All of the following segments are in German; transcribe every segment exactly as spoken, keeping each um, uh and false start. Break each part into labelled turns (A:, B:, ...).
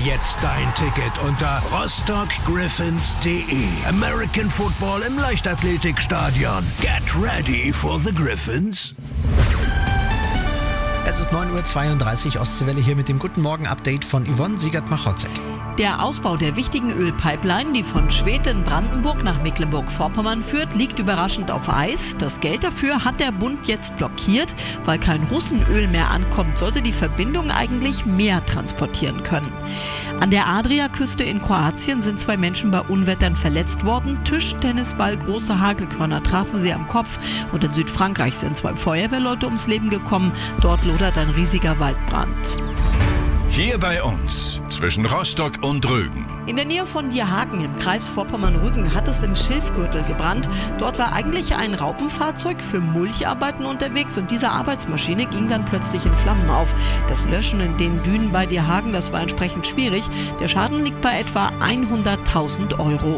A: jetzt dein Ticket unter rostock griffins punkt de. American Football im Leichtathletikstadion. Get ready for the Griffins.
B: Es ist neun Uhr zweiunddreißig, Ostseewelle hier mit dem Guten Morgen-Update von Yvonne Siegert-Machotzek.
C: Der Ausbau der wichtigen Ölpipeline, die von Schwedt in Brandenburg nach Mecklenburg-Vorpommern führt, liegt überraschend auf Eis. Das Geld dafür hat der Bund jetzt blockiert. Weil kein Russenöl mehr ankommt, sollte die Verbindung eigentlich mehr transportieren können. An der Adriaküste in Kroatien sind zwei Menschen bei Unwettern verletzt worden. Tischtennisball, große Hagelkörner trafen sie am Kopf. Und in Südfrankreich sind zwei Feuerwehrleute ums Leben gekommen. Dort lodert ein riesiger Waldbrand.
D: Hier bei uns, zwischen Rostock und Rügen.
C: In der Nähe von Dierhaken im Kreis Vorpommern-Rügen hat es im Schilfgürtel gebrannt. Dort war eigentlich ein Raupenfahrzeug für Mulcharbeiten unterwegs und diese Arbeitsmaschine ging dann plötzlich in Flammen auf. Das Löschen in den Dünen bei Dierhaken, das war entsprechend schwierig. Der Schaden liegt bei etwa hunderttausend Euro.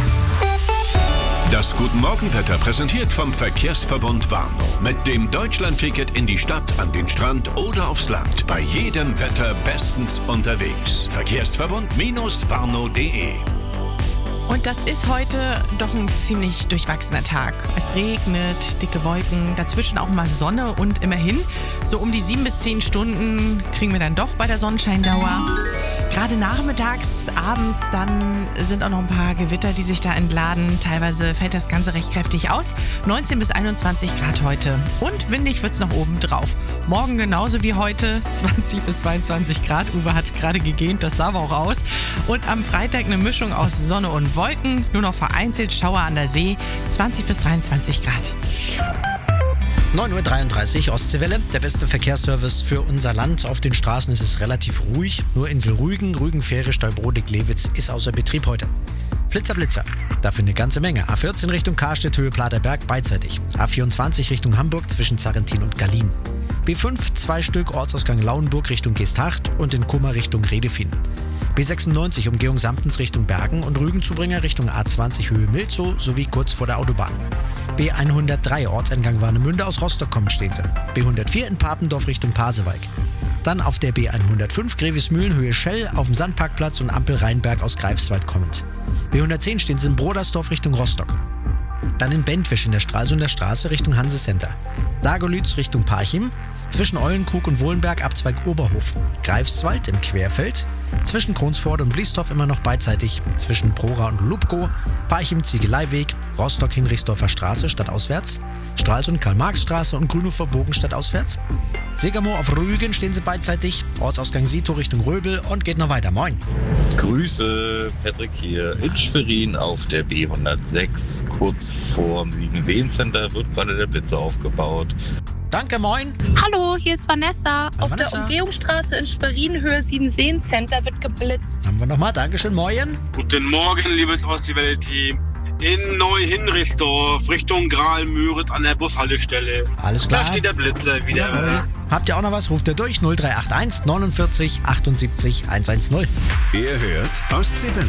D: Das Guten Morgenwetter präsentiert vom Verkehrsverbund Warnow. Mit dem Deutschlandticket in die Stadt, an den Strand oder aufs Land. Bei jedem Wetter bestens unterwegs. Verkehrsverbund-warnow punkt de.
E: Und das ist heute doch ein ziemlich durchwachsener Tag. Es regnet, dicke Wolken, dazwischen auch mal Sonne und immerhin so um die sieben bis zehn Stunden kriegen wir dann doch bei der Sonnenscheindauer. Gerade nachmittags, abends, dann sind auch noch ein paar Gewitter, die sich da entladen. Teilweise fällt das Ganze recht kräftig aus. neunzehn bis einundzwanzig Grad heute. Und windig wird es noch oben drauf. Morgen genauso wie heute, zwanzig bis zweiundzwanzig Grad. Uwe hat gerade gegähnt, das sah aber auch aus. Und am Freitag eine Mischung aus Sonne und Wolken. Nur noch vereinzelt Schauer an der See, zwanzig bis dreiundzwanzig Grad.
B: neun Uhr dreiunddreißig, Ostseewelle, der beste Verkehrsservice für unser Land. Auf den Straßen ist es relativ ruhig. Nur Insel Rügen, Rügen-Fähre, Stallbrode-Glewitz ist außer Betrieb heute. Flitzer, Blitzer, dafür eine ganze Menge. A vierzehn Richtung Karstedt, Höhe Platerberg, beidseitig. A vierundzwanzig Richtung Hamburg zwischen Zarrentin und Gallien. B fünf, zwei Stück, Ortsausgang Lauenburg Richtung Geesthacht und in Kummer Richtung Redefin. B sechsundneunzig, Umgehung Samptens Richtung Bergen und Rügenzubringer Richtung A zwanzig Höhe Milzow sowie kurz vor der Autobahn. B hundertdrei, Ortseingang Warnemünde, aus Rostock kommen stehen sie. B hundertvier in Papendorf Richtung Pasewalk. Dann auf der B hundertfünf, Grevismühlen Höhe Schell, auf dem Sandparkplatz und Ampel Rheinberg aus Greifswald kommend. B hundertzehn stehen sie in Brodersdorf Richtung Rostock. Dann in Bentwisch in der Stralsunder Straße Richtung Hanse Center. Dagerlütz Richtung Parchim. Zwischen Eulenkrug und Wohlenberg Abzweig Oberhof. Greifswald im Querfeld. Zwischen Kronsford und Bliesdorf immer noch beidseitig. Zwischen Prora und Lubko. Parchim Ziegeleiweg. Rostock Hinrichsdorfer Straße stadtauswärts. Stralsund Karl-Marx-Straße und Grünhofer Bogen stadtauswärts. Segermoor auf Rügen stehen sie beidseitig. Ortsausgang Sito Richtung Röbel und geht noch weiter. Moin.
F: Grüße, Patrick hier in Schwerin auf der B hundertsechs. Kurz vorm Siebenseen-Center wird gerade der Blitzer aufgebaut.
B: Danke, moin.
G: Hallo, hier ist Vanessa.
B: Hallo,
G: Auf
B: Vanessa.
G: der Umgehungsstraße in Schwerin, Höhe Siebenseen Center, wird geblitzt.
B: Haben wir nochmal. Dankeschön, moin.
H: Guten Morgen, liebes Ostseewelle-Team. In Neu-Hinrichsdorf, Richtung Graal-Müritz an der Bushaltestelle.
B: Alles klar.
H: Da steht der Blitzer wieder.
B: Jawohl. Habt ihr auch noch was? Ruft ihr durch null drei acht eins neunundvierzig achtundsiebzig hundertzehn.
D: Ihr hört Ostseewelle.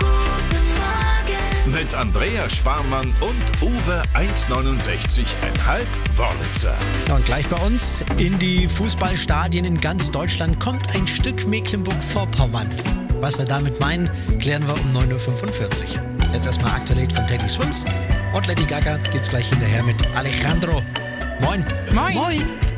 D: Mit Andrea Schwarmann und Uwe eins neunundsechzig Komma fünf Wörlitzer.
B: Und gleich bei uns in die Fußballstadien in ganz Deutschland kommt ein Stück Mecklenburg-Vorpommern. Was wir damit meinen, klären wir um neun Uhr fünfundvierzig. Jetzt erstmal aktuell von Teddy Swims und Lady Gaga geht's gleich hinterher mit Alejandro. Moin.
E: Moin.
C: Moin.